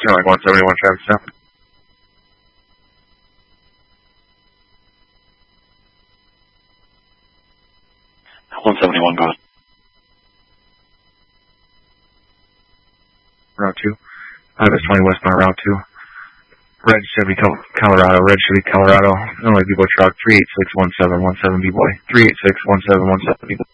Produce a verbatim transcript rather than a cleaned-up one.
Sterling one seventy-one traffic stop. one seventy-one, go ahead. Route two. I was twenty westbound Route two. Red Chevy Colorado, Red Chevy Colorado. Only B-Boy truck, three eight six one seven one seven B-Boy. three eight six one seven one seven B-Boy.